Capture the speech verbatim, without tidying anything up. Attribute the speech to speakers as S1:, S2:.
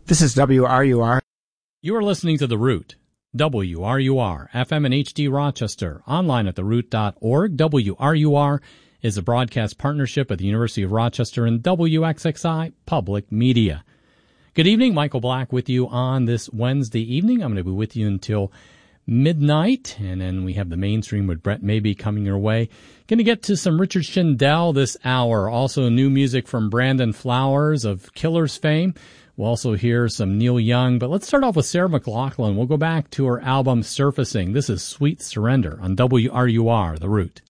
S1: This is W R U R.
S2: You are listening to The Root, W R U R, F M and H D Rochester, online at the root dot org. W R U R is a broadcast partnership of the University of Rochester and W X X I Public Media. Good evening, Michael Black with you on this Wednesday evening. I'm going to be with you until midnight, and then we have the mainstream with Brett Maybe coming your way. Going to get to some Richard Shindell this hour. Also new music from Brandon Flowers of Killers fame. We'll also hear some Neil Young, but let's start off with Sarah McLachlan. We'll go back to her album Surfacing. This is Sweet Surrender on W R U R, The Root.